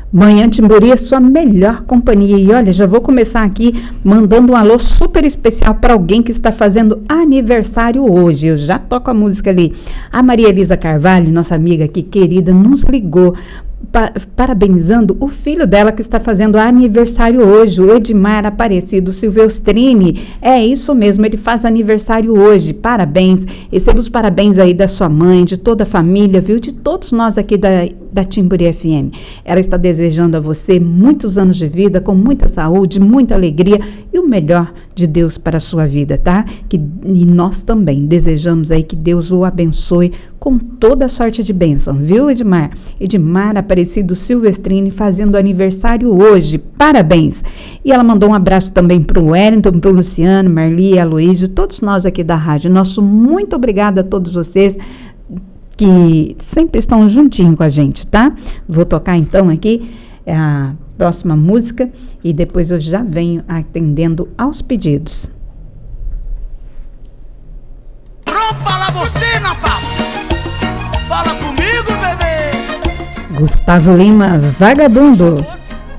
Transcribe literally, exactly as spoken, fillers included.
Manhã Timburi é sua melhor companhia. E olha, já vou começar aqui mandando um alô super especial para alguém que está fazendo aniversário hoje. Eu já toco a música ali. A Maria Elisa Carvalho, nossa amiga aqui querida, nos ligou pa- parabenizando o filho dela que está fazendo aniversário hoje, o Edmar Aparecido Silvestrini. É isso mesmo, ele faz aniversário hoje. Parabéns. Receba os parabéns aí da sua mãe, de toda a família, viu? De todos nós aqui da da Timburi F M. Ela está desejando a você muitos anos de vida, com muita saúde, muita alegria e o melhor de Deus para a sua vida, tá? Que, e nós também desejamos aí que Deus o abençoe com toda a sorte de bênção, viu, Edmar? Edmar Aparecido Silvestrini fazendo aniversário hoje. Parabéns! E ela mandou um abraço também para o Wellington, para o Luciano, Marli, Aloysio, todos nós aqui da rádio. Nosso muito obrigada a todos vocês que sempre estão juntinho com a gente, tá? Vou tocar então aqui a próxima música e depois eu já venho atendendo aos pedidos. Rompa lá você, Natal! Fala comigo, bebê! Gustavo Lima, Vagabundo.